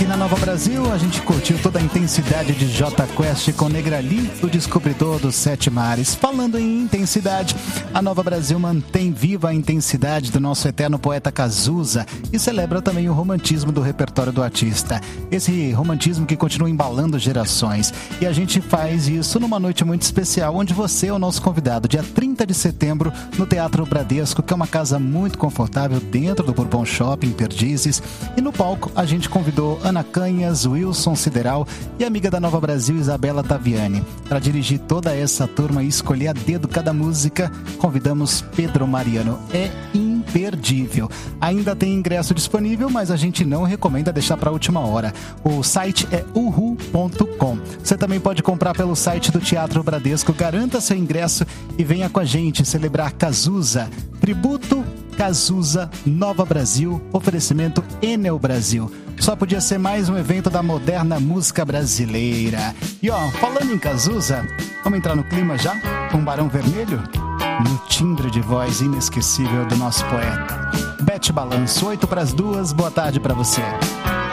Aqui na Nova Brasil, a gente curtiu toda a intensidade de Jota Quest com Negrali, o descobridor dos Sete Mares. Falando em intensidade, a Nova Brasil mantém viva a intensidade do nosso eterno poeta Cazuza e celebra também o romantismo do repertório do artista. Esse romantismo que continua embalando gerações. E a gente faz isso numa noite muito especial, onde você é o nosso convidado, dia 30 de setembro, no Teatro Bradesco, que é uma casa muito confortável dentro do Bourbon Shopping, Perdizes. E no palco, a gente convidou Ana Canhas, Wilson Sideral e a amiga da Nova Brasil, Isabela Taviani. Para dirigir toda essa turma e escolher a dedo cada música, convidamos Pedro Mariano. É imperdível. Ainda tem ingresso disponível, mas a gente não recomenda deixar para a última hora. O site é uhu.com. Você também pode comprar pelo site do Teatro Bradesco. Garanta seu ingresso e venha com a gente celebrar Cazuza. Tributo Cazuza, Nova Brasil, oferecimento Enel Brasil. Só podia ser mais um evento da moderna música brasileira. E falando em Cazuza, vamos entrar no clima já? Com Barão Vermelho? No timbre de voz inesquecível do nosso poeta. Bete Balanço, 1:08, boa tarde pra você.